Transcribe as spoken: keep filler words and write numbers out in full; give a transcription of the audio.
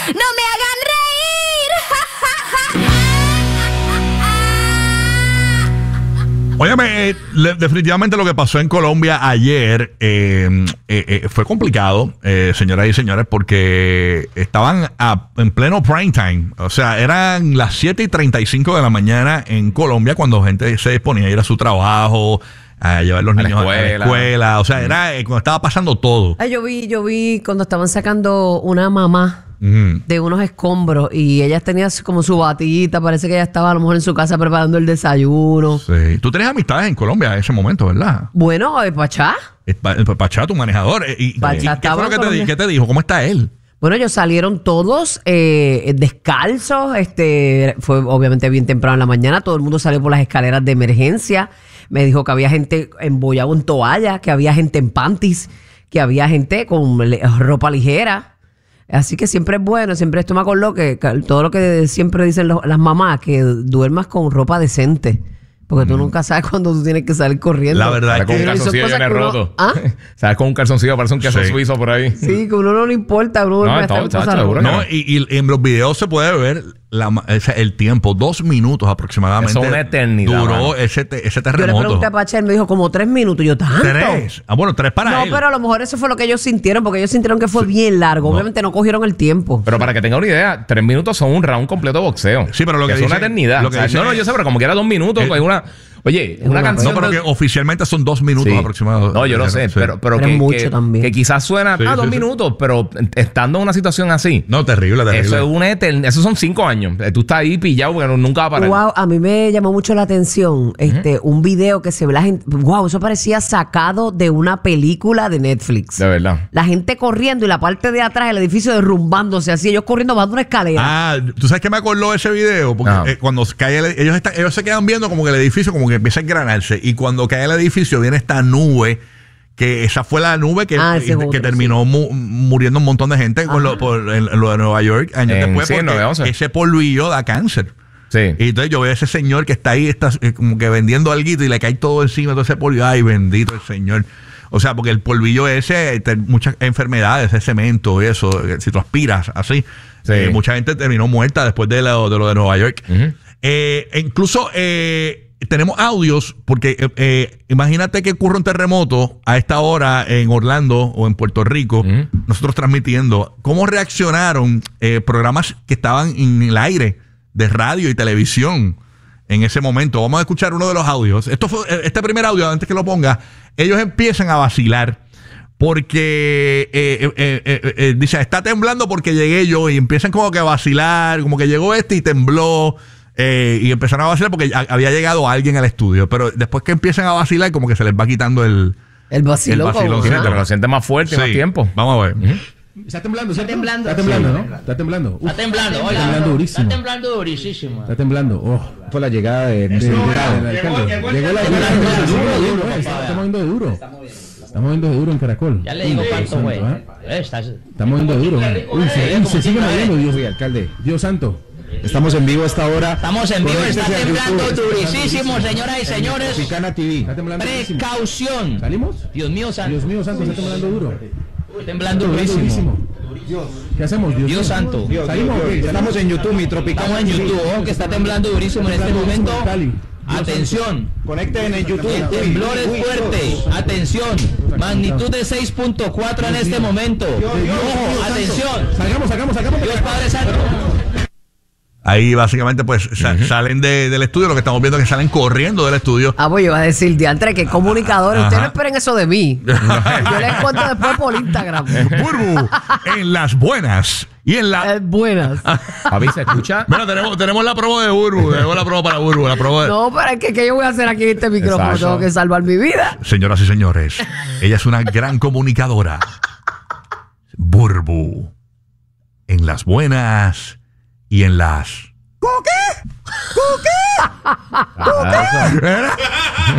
no me hagan reír. Óyeme, eh, le- definitivamente lo que pasó en Colombia ayer eh, eh, eh, fue complicado, eh, señoras y señores, porque estaban a- en pleno prime time. O sea, eran las siete y treinta y cinco de la mañana en Colombia cuando gente se disponía a ir a su trabajo, a llevar los A la niños a la escuela. escuela. O sea, era eh, cuando estaba pasando todo. Ay, yo vi, yo vi cuando estaban sacando una mamá Ujú. de unos escombros y ella tenía su- como su batita, parece que ella estaba a lo mejor en su casa preparando el desayuno. Sí. Tú tenías amistades en Colombia en ese momento, ¿verdad? Bueno, eh, Pachá. Eh, Pa- eh, Pachá, tu manejador. eh, y, Pachá y ¿Qué estaba fue lo en que te, di- Colombia. qué te dijo? ¿Cómo está él? Bueno, ellos salieron todos eh, descalzos, este, fue obviamente bien temprano en la mañana, todo el mundo salió por las escaleras de emergencia, me dijo que había gente embollado en toalla, que había gente en panties, que había gente con le- ropa ligera, así que siempre es bueno, siempre esto me acordó que, que todo lo que siempre dicen los- las mamás, que duermas con ropa decente, porque tú nunca sabes cuándo tú tienes que salir corriendo. La verdad Sale con un Y son calzoncillo cosas viene que uno- roto. ¿Ah? Sabes, con un calzoncillo parece un queso Sí. suizo por ahí. Sí, que a uno no le importa, uno No, duerme hasta todo, en cosas chacho, seguro. rotas. No, y, y en los videos se puede ver la ma- ese- el tiempo, dos minutos aproximadamente. Eso es una eternidad, Duró mano. ese, te- ese Yo le terremoto. pregunté a Pacha, él me dijo como tres minutos. Y yo, ¿tanto? Tres. Ah, bueno, tres para No, él. pero a lo mejor eso fue lo que ellos sintieron, porque ellos sintieron que fue bien largo. No. Obviamente no cogieron el tiempo. Pero para que tengan una idea, tres minutos son un round completo de boxeo. Sí, pero lo que es una dicen- eternidad. lo que O sea, dicen no, no, es- yo sé, pero como que era dos minutos, Eh, pues una. Oye, una, una canción. no, pero de- que oficialmente son dos minutos Sí. aproximadamente. No, yo lo sé, Sí. pero, pero Pero que, es mucho que- también. que quizás suena Sí, a sí, dos sí. minutos, pero estando en una situación así, No, terrible, terrible. eso es una eternidad. Esos son cinco años. Eh, Tú estás ahí pillado porque no- nunca va a parar. Wow, a mí me llamó mucho la atención este un video que se ve la gente. Wow, eso parecía sacado de una película de Netflix. De verdad. La gente corriendo y la parte de atrás del edificio derrumbándose así, ellos corriendo bajando una escalera. Ah, ¿tú sabes qué me acordó ese video? Porque Ajá. eh, cuando cae el- ellos, están, ellos se quedan viendo como que el edificio como que empieza a engranarse. Y cuando cae el edificio viene esta nube, que esa fue la nube que, Ah, ese es que otro, terminó mu- muriendo un montón de gente con lo, por, en, en lo de Nueva York años En- después. sí, en porque nueve once. ese polvillo da cáncer. Sí. Y entonces yo veo a ese señor que está ahí, está eh, como que vendiendo alguito y le cae todo encima, todo ese polvillo. Ay, bendito el señor. O sea, porque el polvillo ese, te- muchas enfermedades, ese cemento y eso, eh, si tú aspiras así, Sí. eh, mucha gente terminó muerta después de lo de, lo de Nueva York. Ujú. Eh, e incluso eh, tenemos audios, porque eh, eh, imagínate que ocurre un terremoto a esta hora en Orlando o en Puerto Rico, Ujú. nosotros transmitiendo, cómo reaccionaron eh, programas que estaban en el aire de radio y televisión en ese momento. Vamos a escuchar uno de los audios. Esto fue, eh, este primer audio, antes que lo ponga, ellos empiezan a vacilar. Porque eh, eh, eh, eh, eh, dice, está temblando porque llegué yo. Y empiezan como que a vacilar, como que llegó este y tembló. eh, y empezaron a vacilar porque ya había llegado alguien al estudio. Pero después que empiezan a vacilar, como que se les va quitando el, el vacilón. el vacilón, como- Sí, Ajá. te lo sientes más fuerte y más Sí. tiempo. Vamos a ver. Está temblando, ¿cierto? temblando. Está temblando, Sí. ¿no? Está temblando. Uf, Está temblando, Está oiga. temblando durísimo. Está temblando durísimo. Está temblando. Oh. Fue la llegada de, De- de- del alcalde. Llegó la llegó la- duro, duro, eh. Está está moviendo duro. Está moviendo duro en Caracol. Ya le digo Uy, cuánto Dios fue. santo, ¿eh? Eh, Estás... Está moviendo duro. eh. Uy, se, uy, se sigue moviendo, Dios, Uy, alcalde. Dios santo. Estamos en vivo a esta hora. Estamos en vivo, está Conéctese a temblando YouTube. durísimo, señoras y señores. Tropicana T V. Está temblando durísimo. Precaución. ¿Salimos? Dios mío, santo. Dios mío santo, está temblando duro. Temblando Temblando durísimo. durísimo. ¿Qué hacemos, Dios, Dios mío? santo. Dios, ¿Salimos? Dios, o qué? Dios. Estamos en YouTube, mi Tropicana Estamos en T V. YouTube, que está temblando durísimo en este Temblando durísimo momento. en Cali. Dios Atención. Conecten en YouTube. El temblor es fuerte. Atención. Magnitud de seis punto cuatro en este momento. Ojo, atención. santo. Salgamos, salgamos, salgamos. Dios Padre Santo. Ahí básicamente pues sa- salen de- del estudio. Lo que estamos viendo es que salen corriendo del estudio. Ah, pues yo iba a decir, diantre, que comunicadores. Ajá. Ustedes no esperen eso de mí. Yo les cuento después por Instagram. Burbu, en las buenas y en la... Eh, buenas. Papi, ¿se escucha? Bueno, tenemos, tenemos la promo de Burbu. Tenemos la promo para Burbu. La promo de... No, pero es que ¿qué yo voy a hacer aquí en este micrófono? Exacto. Tengo que salvar mi vida. Señoras y señores, ella es una gran comunicadora. Burbu. En las buenas y en las... Ah, eso. ¿Era?